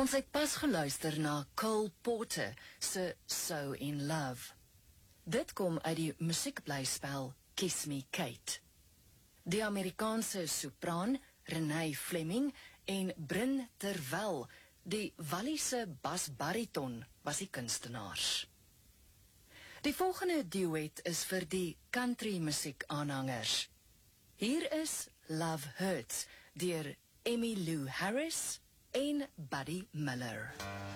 Ons het pas geluister na Cole Porter se So in Love. Dit kom uit die musiekblyspel Kiss Me Kate. Die Amerikaanse sopraan Renee Fleming en Bryn Terwell, die Walliese basbariton, was die kunstenaars. Die volgende duet is vir die country musiek aanhangers. Hier is Love Hurts deur Emmylou Harris en Buddy Miller.